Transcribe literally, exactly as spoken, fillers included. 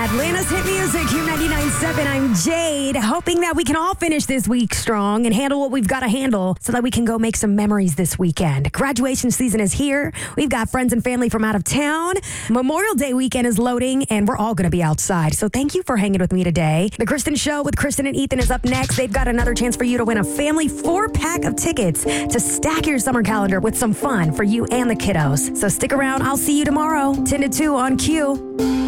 Atlanta's hit music, Q ninety-nine point seven. I'm Jade, hoping that we can all finish this week strong and handle what we've got to handle so that we can go make some memories this weekend. Graduation season is here. We've got friends and family from out of town. Memorial Day weekend is loading, and we're all going to be outside. So thank you for hanging with me today. The Kristen Show with Kristen and Ethan is up next. They've got another chance for you to win a family four-pack of tickets to stack your summer calendar with some fun for you and the kiddos. So stick around. I'll see you tomorrow, ten to two on Q.